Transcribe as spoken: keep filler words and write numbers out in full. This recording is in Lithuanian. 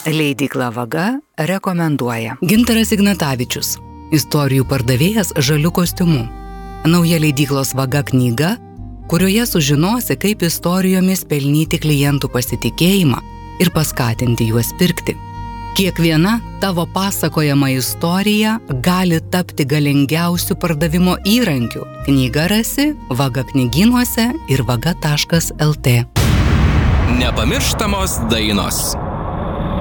Leidykla Vaga rekomenduoja. Gintaras Ignatavičius, istorijų pardavėjas žaliu kostiumu. Nauja leidyklos Vaga knyga, kurioje sužinosi, kaip istorijomis pelnyti klientų pasitikėjimą ir paskatinti juos pirkti. Kiekviena tavo pasakojama istorija gali tapti galingiausių pardavimo įrankių. Knygą rasi Vaga knygynuose ir vaga taškas el tė. Nepamirštamos dainos.